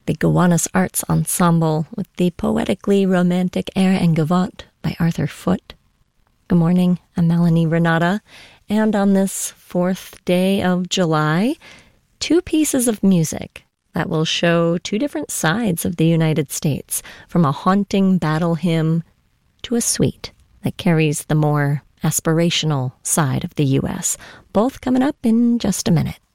the Gowanus Arts Ensemble with the poetically romantic Air en Gavotte by Arthur Foote. Good morning, I'm Melanie Renata, and on this 4th day of July, 2 pieces of music that will show 2 different sides of the United States, from a haunting battle hymn to a suite that carries the more aspirational side of the U.S., both coming up in just a minute.